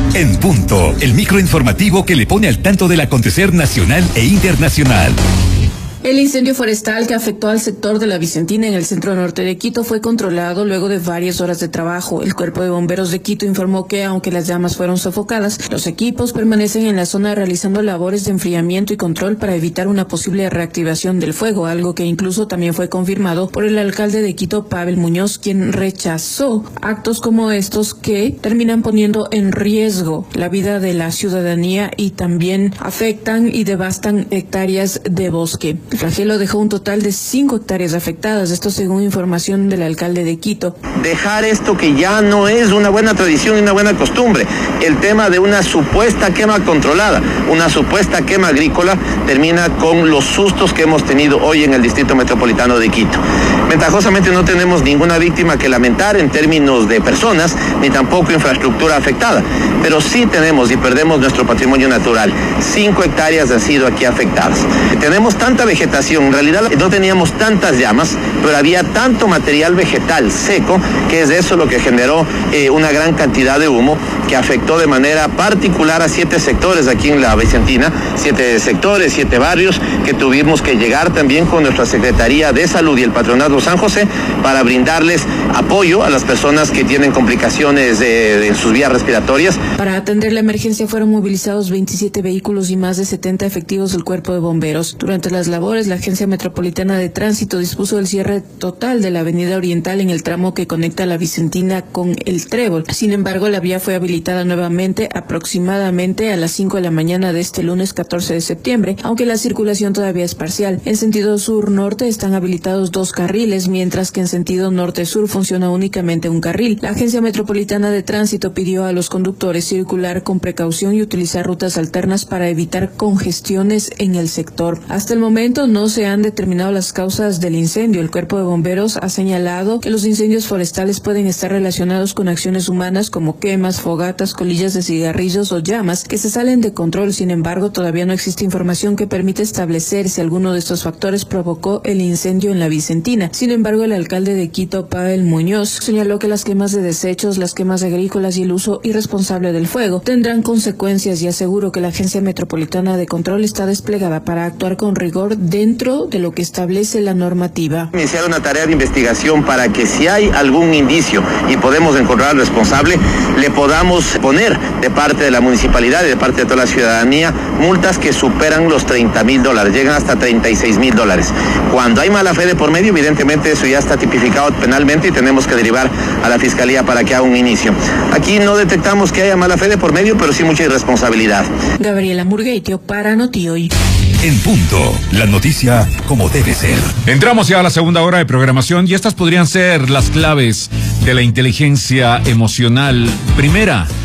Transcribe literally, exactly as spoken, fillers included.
En Punto, el microinformativo que le pone al tanto del acontecer nacional e internacional. El incendio forestal que afectó al sector de la Vicentina en el centro norte de Quito fue controlado luego de varias horas de trabajo. El Cuerpo de Bomberos de Quito informó que, aunque las llamas fueron sofocadas, los equipos permanecen en la zona realizando labores de enfriamiento y control para evitar una posible reactivación del fuego, algo que incluso también fue confirmado por el alcalde de Quito, Pavel Muñoz, quien rechazó actos como estos que terminan poniendo en riesgo la vida de la ciudadanía y también afectan y devastan hectáreas de bosque. El flagelo dejó un total de cinco hectáreas afectadas, esto según información del alcalde de Quito. Dejar esto que ya no es una buena tradición y una buena costumbre, el tema de una supuesta quema controlada, una supuesta quema agrícola, termina con los sustos que hemos tenido hoy en el Distrito Metropolitano de Quito. Ventajosamente no tenemos ninguna víctima que lamentar en términos de personas, ni tampoco infraestructura afectada, pero sí tenemos y perdemos nuestro patrimonio natural. Cinco hectáreas han sido aquí afectadas. Tenemos tanta vegetación, en realidad no teníamos tantas llamas, pero había tanto material vegetal seco que es eso lo que generó eh, una gran cantidad de humo que afectó de manera particular a siete sectores aquí en la Vicentina, siete sectores, siete barrios, que tuvimos que llegar también con nuestra Secretaría de Salud y el Patronato San José para brindarles apoyo a las personas que tienen complicaciones de, de sus vías respiratorias. Para atender la emergencia fueron movilizados veintisiete vehículos y más de setenta efectivos del Cuerpo de Bomberos. Durante las labores, la Agencia Metropolitana de Tránsito dispuso el cierre total de la Avenida Oriental en el tramo que conecta la Vicentina con el Trébol. Sin embargo, la vía fue habilitada nuevamente aproximadamente a las cinco de la mañana de este lunes catorce de septiembre, aunque la circulación todavía es parcial. En sentido sur-norte están habilitados dos carriles, mientras que en sentido norte-sur funciona únicamente un carril. La Agencia Metropolitana de Tránsito pidió a los conductores circular con precaución y utilizar rutas alternas para evitar congestiones en el sector. Hasta el momento no se han determinado las causas del incendio. El Cuerpo de Bomberos ha señalado que los incendios forestales pueden estar relacionados con acciones humanas como quemas, fogatas, colillas de cigarrillos o llamas que se salen de control. Sin embargo, todavía no existe información que permita establecer si alguno de estos factores provocó el incendio en la Vicentina. Sin embargo, el alcalde de Quito, Pavel Muñoz, señaló que las quemas de desechos, las quemas agrícolas y el uso irresponsable del fuego tendrán consecuencias y aseguró que la Agencia Metropolitana de Control está desplegada para actuar con rigor dentro de lo que establece la normativa. Iniciar una tarea de investigación para que si hay algún indicio y podemos encontrar al responsable, le podamos poner de parte de la municipalidad y de parte de toda la ciudadanía multas que superan los treinta mil dólares, llegan hasta treinta y seis mil dólares. Cuando hay mala fe de por medio, evidentemente eso ya está tipificado penalmente y tenemos que derivar a la Fiscalía para que haga un inicio. Aquí no detectamos que haya mala fe de por medio, pero sí mucha irresponsabilidad. Gabriela Murgueitio para Noti Hoy. En Punto, la noticia como debe ser. Entramos ya a la segunda hora de programación y estas podrían ser las claves de la inteligencia emocional. Primera,